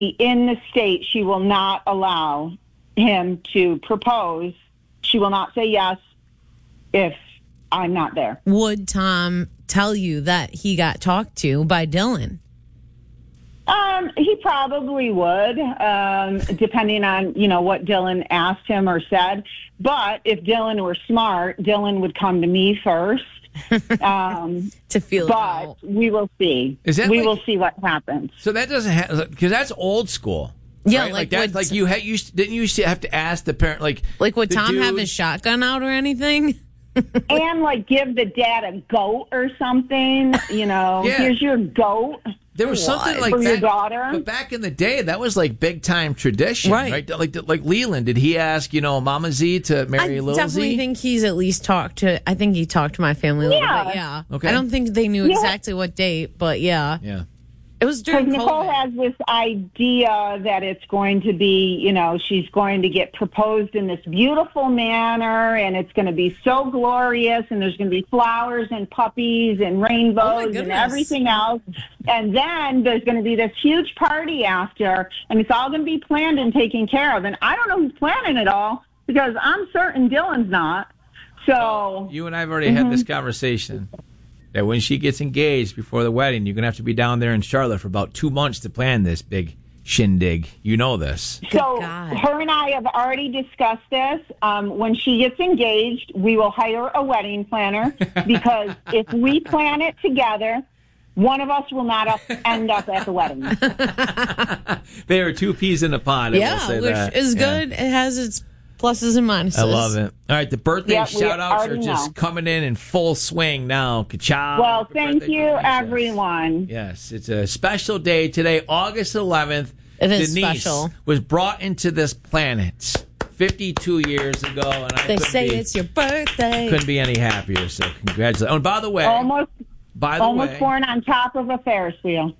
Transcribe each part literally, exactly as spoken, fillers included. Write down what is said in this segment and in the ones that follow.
in the state, she will not allow him to propose. She will not say yes if I'm not there. Would Tom tell you that he got talked to by Dylan? Um, he probably would, um, depending on, you know, what Dylan asked him or said. But if Dylan were smart, Dylan would come to me first. Um, to feel but it out. we will see. Is that we like- will see what happens. So that doesn't have, because that's old school. Yeah, right? like that, would- like you had, you didn't you used to have to ask the parent, like, Like, would the Tom have dude- his shotgun out or anything? And, like, give the dad a goat or something, you know. Yeah. Here's your goat. There was something like For that. your daughter? But back in the day, that was like big time tradition, Right. right? Like like Leland, did he ask, you know, Mama Z to marry I Lil definitely Z? think he's at least talked to, I think he talked to my family a little Yeah. bit, yeah. Okay. I don't think they knew Yeah. exactly what date, but yeah. Yeah. It was Because during Nicole COVID. has this idea that it's going to be, you know, she's going to get proposed in this beautiful manner, and it's going to be so glorious, and there's going to be flowers and puppies and Oh, my rainbows and goodness. everything else. And then there's going to be this huge party after, and it's all going to be planned and taken care of. And I don't know who's planning it all, because I'm certain Dylan's not. So, You and I have already had this conversation that when she gets engaged before the wedding, you're going to have to be down there in Charlotte for about two months to plan this big shindig. You know this. so God. her and I have already discussed this. Um, when she gets engaged, we will hire a wedding planner, because if we plan it together, one of us will not up, end up at the wedding. They are two peas in a pod. I will Yeah, say which that. is Yeah. good. It has its pluses and minuses. I love it. All right, the birthday Yeah, we shout outs are already just know. coming in in full swing now. Ka-chow. Well, for thank birthday you, wishes. everyone. Yes, it's a special day today, August eleventh. It is Denise special. was brought into this planet fifty-two years ago, and I They couldn't say be, it's your birthday. couldn't be any happier. So congratulations! Oh, and by the way, Almost, by the almost way, born on top of a Ferris wheel.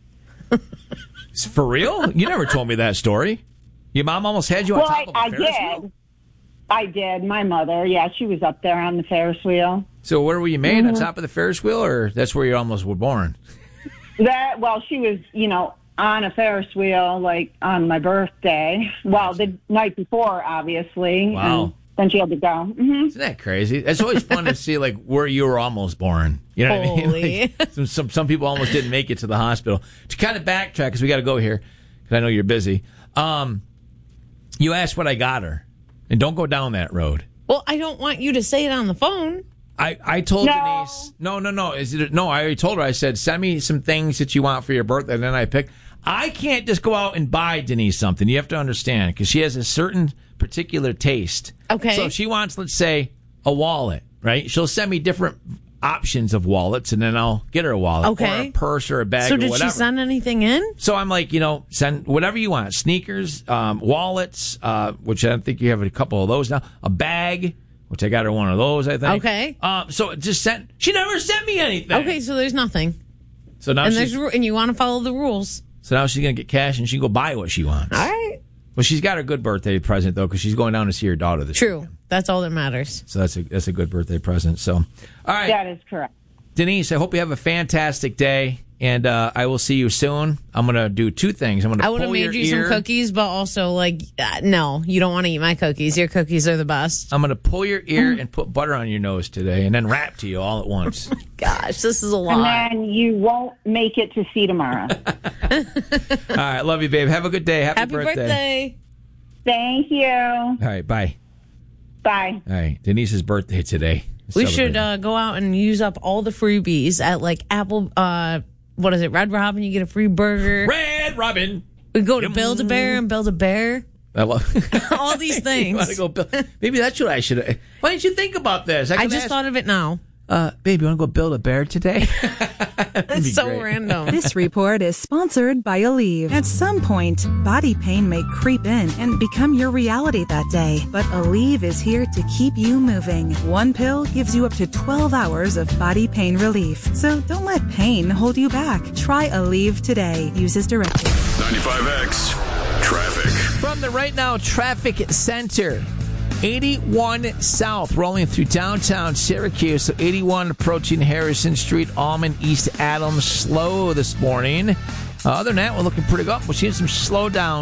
for real, you never told me that story. Your mom almost had you on Well, top I, of a I Ferris did. wheel? I did. My mother, yeah, she was up there on the Ferris wheel. So where were you made, Mm-hmm. on top of the Ferris wheel, or that's where you almost were born? That well, she was, you know, on a Ferris wheel like on my birthday. Well, the night before, obviously. Wow. And then she had to go. hmm Isn't that crazy? It's always fun to see like where you were almost born. You know what I mean? Holy. Like, some, some some people almost didn't make it to the hospital. To kind of backtrack, because we got to go here, because I know you're busy. Um, you asked what I got her, and don't go down that road. Well, I don't want you to say it on the phone. I, I told No. Denise, no, no, no. Is it, no, I already told her, I said, send me some things that you want for your birthday, and then I pick. I can't just go out and buy Denise something. You have to understand, because she has a certain particular taste. Okay. So if she wants, let's say, a wallet, right? She'll send me different options of wallets, and then I'll get her a wallet. Okay. Or a purse or a bag So or did whatever. she send anything in? So I'm like, you know, send whatever you want. Sneakers, um, wallets, uh, which I think you have a couple of those now. A bag, which I got her one of those, I think. Okay. Um, so it just sent. She never sent me anything. Okay, so there's nothing. So now And she's there's ru- and you want to follow the rules. so now she's gonna get cash and she can go buy what she wants. All right. Well, she's got her good birthday present though, because she's going down to see her daughter this True. weekend. That's all that matters. So that's a that's a good birthday present. So, all right, That is correct. Denise, I hope you have a fantastic day, and uh, I will see you soon. I'm gonna do two things. I'm gonna I would have pull made your you ear. some cookies, but also, like, uh, no, you don't want to eat my cookies. Your cookies are the best. I'm gonna pull your ear and put butter on your nose today, and then rap to you all at once. Gosh, this is a And lot. then you won't make it to see tomorrow. All right, love you, babe. Have a good day. Happy, Happy birthday. Thank you. All right, bye. Bye. All right, Denise's birthday today. We should Celebrating. uh, go out and use up all the freebies at, like, Apple, uh, what is it, Red Robin, you get a free burger. Red Robin. We go to Build-A-Bear and Build-A-Bear. I love All these You things. wanna go build- Maybe that's what I should. Why didn't you think about this? I could just ask- thought of it now. Uh, babe, you want to go build a bear today? It's so random. This report is sponsored by Aleve. At some point, body pain may creep in and become your reality that day. But Aleve is here to keep you moving. One pill gives you up to twelve hours of body pain relief. So don't let pain hold you back. Try Aleve today. Use as directed. ninety-five X Traffic. From the Right Now Traffic Center, eighty-one South rolling through downtown Syracuse. So eighty-one approaching Harrison Street, Almond, East Adams, slow this morning. Uh, other than that, we're looking pretty good. We're seeing some slowdown